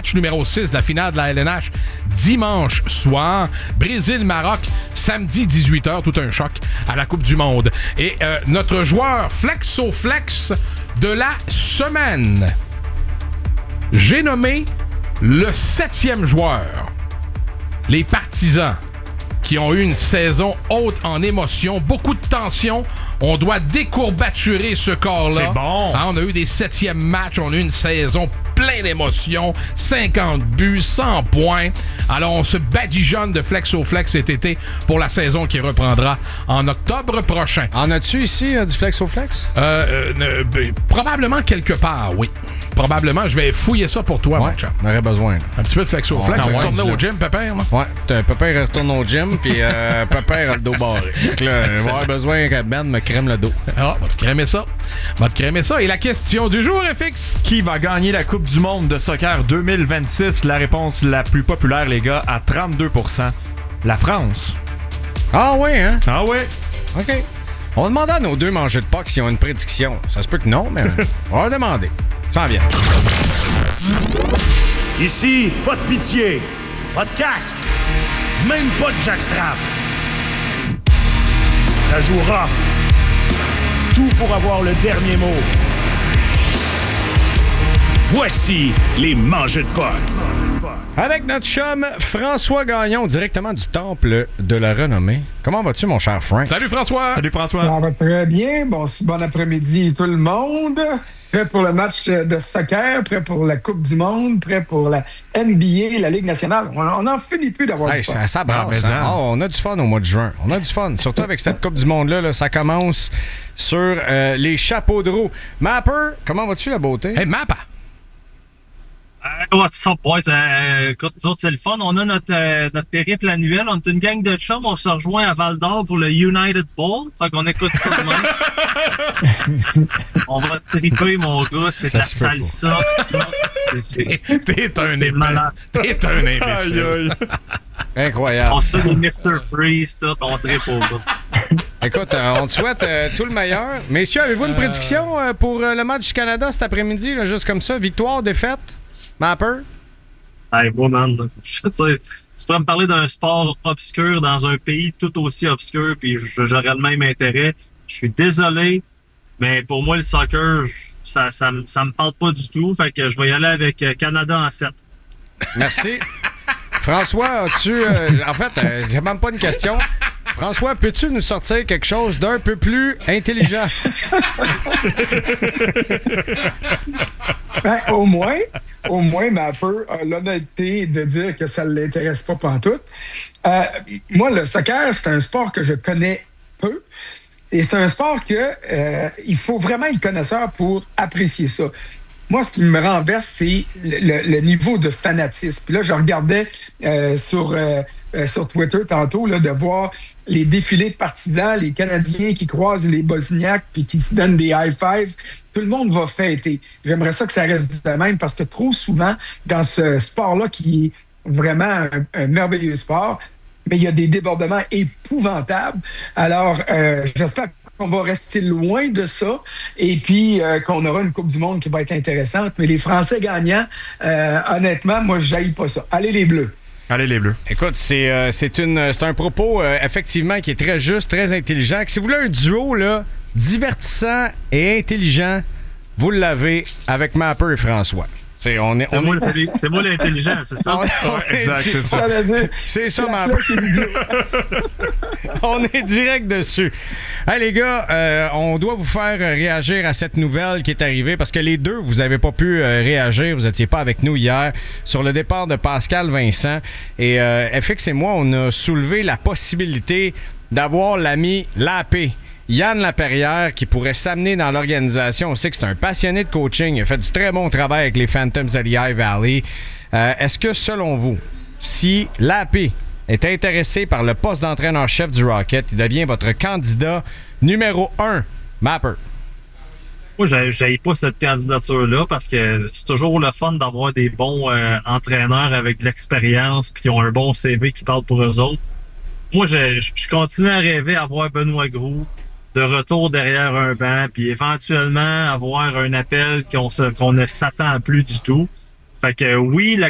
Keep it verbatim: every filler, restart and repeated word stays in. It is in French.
match numéro six de la finale de la L N H dimanche soir. Brésil-Maroc, samedi dix-huit heures, tout un choc à la Coupe du Monde. Et euh, notre joueur flexo-flex de la semaine, j'ai nommé le septième joueur. Les Partisans, qui ont eu une saison haute en émotions, beaucoup de tension. On doit décourbaturer ce corps-là. C'est bon. Hein, on a eu des septièmes matchs, on a eu une saison pleine d'émotions, cinquante buts, cent points. Alors, on se badigeonne de flex au flex cet été pour la saison qui reprendra en octobre prochain. En as-tu ici euh, du flex au flex? Euh, euh, euh, probablement quelque part, oui. Probablement, je vais fouiller ça pour toi, Ouais, mon chum. on aurait besoin. Là. Un petit peu de flex au flex. Ah, On va ouais, tourner dis-le. au gym, Pépère. Là. Ouais, t'as Pépère retourne au gym, puis euh, Pépère a le dos barré. Donc là, il va avoir besoin que Ben me crème le dos. Ah, va te crémer ça. Va te crémer ça. Et la question du jour est fixe. Qui va gagner la Coupe du monde de soccer deux mille vingt-six? La réponse la plus populaire, les gars, à trente-deux pour cent. La France. Ah ouais, hein? Ah ouais? OK. On va demander à nos deux mangeux de Pâques s'ils ont une prédiction. Ça se peut que non, mais on va leur demander. Ça en vient. Ici, pas de pitié, pas de casque, même pas de jackstrap. Ça joue rough. Tout pour avoir le dernier mot. Voici les mangeux de Pâques. Avec notre chum François Gagnon, directement du Temple de la Renommée. Comment vas-tu, mon cher Frank? Salut François! Salut François! Ça va très bien. Bon, bon après-midi tout le monde. Prêt pour le match de soccer, prêt pour la Coupe du Monde, prêt pour la N B A, la Ligue nationale. On n'en finit plus d'avoir Hey, du fun. ça, ça brasse, Ah, hein? hein. Oh, on a du fun au mois de juin. On a du fun. Surtout avec cette Coupe du Monde-là, là, ça commence sur euh, les chapeaux de roue. Mapper, comment vas-tu, la beauté? Hey, Mappa! Euh, what's up, boys? Euh, écoute, nous autres, c'est le fun. On a notre, euh, notre périple annuel. On est une gang de chums. On se rejoint à Val-d'Or pour le United Bowl. Fait qu'on écoute ça demain. On va triper, mon gars. C'est Ça de la se peut pas. salsa. C'est, c'est, T'es un c'est imbécile. malade. T'es un imbécile. Incroyable. On se fait des mister Freeze, tout. On tripe au gars. Écoute, euh, on te souhaite euh, tout le meilleur. Messieurs, avez-vous une prédiction euh, pour euh, le match du Canada cet après-midi, là, juste comme ça? Victoire, défaite? Mapper? Hey, moi, man. Je veux dire, tu pourrais me parler d'un sport obscur dans un pays tout aussi obscur, puis j'aurais le même intérêt. Je suis désolé, mais pour moi, le soccer, ça, ça, me- ça me parle pas du tout. Fait que je vais y aller avec euh, Canada en sept. Merci. François, as-tu... euh, en fait, euh, j'ai même pas une question. François, peux-tu nous sortir quelque chose d'un peu plus intelligent? Ben, au moins, au moins, Mapper a l'honnêteté de dire que ça ne l'intéresse pas pantoute. Euh, moi, le soccer, c'est un sport que je connais peu. Et c'est un sport que euh, il faut vraiment être connaisseur pour apprécier ça. Moi, ce qui me renverse, c'est le, le- le niveau de fanatisme. Puis là, je regardais euh, sur, euh, euh, sur Twitter tantôt là, de voir les défilés de partisans, les Canadiens qui croisent les Bosniaques puis qui se donnent des high-fives. Tout le monde va fêter. J'aimerais ça que ça reste de même parce que trop souvent, dans ce sport-là qui est vraiment un, un merveilleux sport, mais il y a des débordements épouvantables. Alors, euh, j'espère qu'on va rester loin de ça et puis euh, qu'on aura une Coupe du Monde qui va être intéressante. Mais les Français gagnants, euh, honnêtement, moi, je n'haïs pas ça. Allez les Bleus! Allez les Bleus. Écoute, c'est euh, c'est une c'est un propos euh, effectivement qui est très juste, très intelligent. Si vous voulez un duo là, divertissant et intelligent, vous l'avez avec Mapper et François. C'est on est C'est on moi, est- c'est, c'est moi l'intelligent, c'est ça? on est- on Ouais, est exact, di- c'est ça. J'allais dire, C'est ça, la Mapper. cloche et les Bleus. On est direct dessus. Hey les gars, euh, on doit vous faire euh, réagir à cette nouvelle qui est arrivée parce que les deux, vous n'avez pas pu euh, réagir. Vous n'étiez pas avec nous hier sur le départ de Pascal Vincent. Et euh, F X et moi, on a soulevé la possibilité d'avoir l'ami Lapé, Yann Laperrière, qui pourrait s'amener dans l'organisation. On sait que c'est un passionné de coaching. Il a fait du très bon travail avec les Phantoms de Lehigh Valley. Euh, est-ce que, selon vous, si Lapé est intéressé par le poste d'entraîneur-chef du Rocket, il devient votre candidat numéro un, Mapper? Moi, j'ai, j'ai pas cette candidature-là parce que c'est toujours le fun d'avoir des bons euh, entraîneurs avec de l'expérience puis qui ont un bon C V qui parle pour eux autres. Moi, je, je continue à rêver à voir Benoît Groux de retour derrière un banc puis éventuellement avoir un appel qu'on, se, qu'on ne s'attend plus du tout. Fait que oui, la